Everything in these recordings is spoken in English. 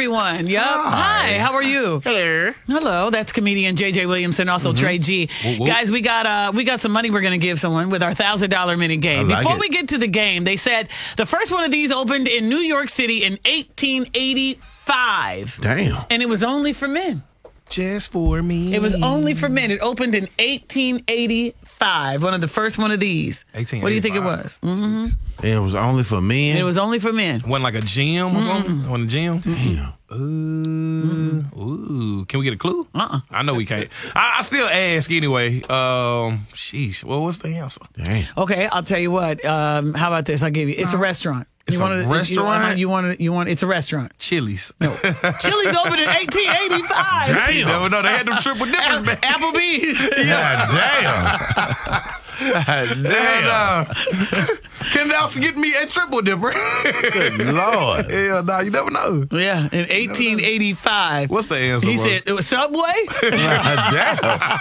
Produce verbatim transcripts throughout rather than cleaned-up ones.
everyone. Yep. Hi. Hi. How are you? Hello. Hello. That's comedian J J Williamson, also mm-hmm. Trey G. Whoop, whoop. Guys, we got uh, we got some money we're going to give someone with our one thousand dollars mini game. Like Before it. we get to the game, they said the first one of these opened in New York City in eighteen eighty-five. Damn. And it was only for men. Just for me. It was only for men. It opened in eighteen eighty-five. One of the first one of these. eighteen eighty-five. What do you think it was? Mm-hmm. It was only for men? It was only for men. Wasn't like a gym or something? Mm-hmm. Wasn't a gym? Damn. Ooh. Mm-hmm. Ooh. Can we get a clue? Uh-uh. I know we can't. I, I still ask anyway. Um, sheesh. Well, what's the answer? Damn. Okay, I'll tell you what. Um, how about this? I'll give you. It's a restaurant. It's you a wanna, restaurant? You, you want to? You want? It's a restaurant. Chili's. No. Chili's opened in eighteen eighty-five. Damn. You never know. They had them triple dippers back. Applebee's. Yeah, damn. Damn. Uh, can they also get me a triple dipper? Good Lord. Hell no, you never know. Yeah, in eighteen eighty-five. What's the answer? He bro? said it was Subway. Damn.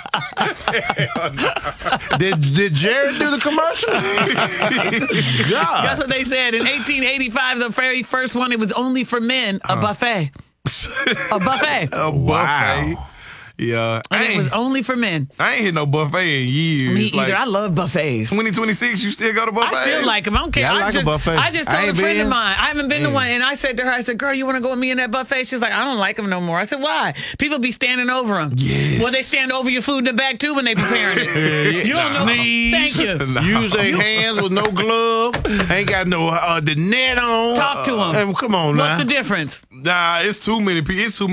did did Jared do the commercial? God. That's what they said. In eighteen eighty-five, the very first one, it was only for men, a uh. buffet. A buffet. A buffet. Wow. Yeah. And it was only for men. I ain't hit no buffet in years. Me like, either. I love buffets. twenty twenty-six, you still go to buffets? I still like them. I don't care. Yeah, I I like just, a buffet. I just I told a ain't friend been. of mine, I haven't been to Yeah. one, and I said to her, I said, girl, you want to go with me in that buffet? She's like, I don't like them no more. I said, why? People be standing over them. Yes. Well, they stand over your food in the back, too, when they preparing it. You don't know. Sneeze. Thank you. No. Use their hands with no glove. Ain't got no uh, the net on. Talk to them. Uh, come on now. What's the difference? Nah, it's too many people. It's too